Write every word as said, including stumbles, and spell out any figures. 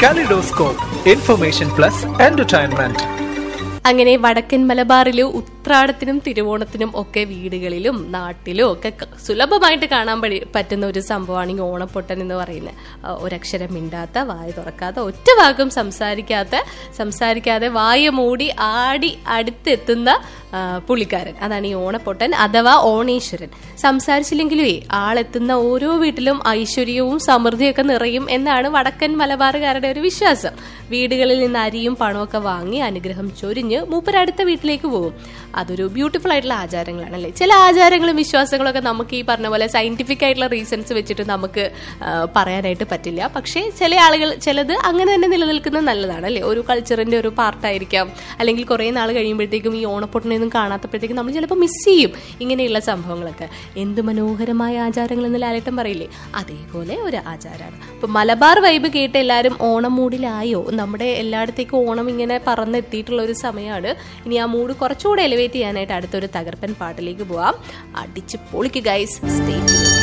Kaleidoscope, information plus entertainment. അങ്ങനെ വടക്കൻ മലബാറില് ഉത്രാടത്തിനും തിരുവോണത്തിനും ഒക്കെ വീടുകളിലും നാട്ടിലും ഒക്കെ സുലഭമായിട്ട് കാണാൻ പറ്റുന്ന ഒരു സംഭവമാണ് ഈ ഓണപ്പൊട്ടൻ എന്ന് പറയുന്നത്. ഒരക്ഷരം മിണ്ടാത്ത, വായ തുറക്കാത്ത, ഒറ്റ വാക്കും സംസാരിക്കാത്ത സംസാരിക്കാതെ വായ മൂടി ആടി അടുത്തെത്തുന്ന പുള്ളിക്കാരൻ, അതാണ് ഈ ഓണപ്പൊട്ടൻ അഥവാ ഓണേശ്വരൻ. സംസാരിച്ചില്ലെങ്കിലുവേ ആളെത്തുന്ന ഓരോ വീട്ടിലും ഐശ്വര്യവും സമൃദ്ധിയൊക്കെ നിറയും എന്നാണ് വടക്കൻ മലബാറുകാരുടെ ഒരു വിശ്വാസം. വീടുകളിൽ നിന്ന് അരിയും പണമൊക്കെ വാങ്ങി അനുഗ്രഹം ചൊരിഞ്ഞ് മൂപ്പര് അടുത്ത വീട്ടിലേക്ക് പോകും. അതൊരു ബ്യൂട്ടിഫുൾ ആയിട്ടുള്ള ആചാരങ്ങളാണ് അല്ലേ. ചില ആചാരങ്ങളും വിശ്വാസങ്ങളും ഒക്കെ നമുക്ക് ഈ പറഞ്ഞ പോലെ സയന്റിഫിക് ആയിട്ടുള്ള റീസൺസ് വെച്ചിട്ട് നമുക്ക് പറയാനായിട്ട് പറ്റില്ല. പക്ഷേ ചില ആളുകൾ ചിലത് അങ്ങനെ തന്നെ നിലനിൽക്കുന്നത് നല്ലതാണ് അല്ലേ. ഒരു കൾച്ചറിന്റെ ഒരു പാർട്ടായിരിക്കാം. അല്ലെങ്കിൽ കുറെ നാൾ കഴിയുമ്പോഴത്തേക്കും ഈ ഓണപ്പൊട്ടനെയൊന്നും കാണാത്തപ്പോഴത്തേക്കും നമ്മൾ ചിലപ്പോൾ മിസ് ചെയ്യും ഇങ്ങനെയുള്ള സംഭവങ്ങളൊക്കെ. എന്ത് മനോഹരമായ ആചാരങ്ങൾ എന്ന് ലാലേട്ടൻ പറയില്ലേ, അതേപോലെ ഒരു ആചാരമാണ്. അപ്പൊ മലബാർ വൈബ് കേട്ട് എല്ലാവരും ഓണം മൂഡിലായോ? നമ്മുടെ എല്ലായിടത്തേക്കും ഓണം ഇങ്ങനെ പറന്നെത്തിയിട്ടുള്ള ഒരു സമയമാണ്. ഇനി ആ മൂഡ് കുറച്ചുകൂടെ എലിവേറ്റ് ചെയ്യാനായിട്ട് അടുത്തൊരു തകർപ്പൻ പാട്ടിലേക്ക് പോവാം. അടിച്ച് പൊളിക്ക് ഗൈസ്. Stay tuned.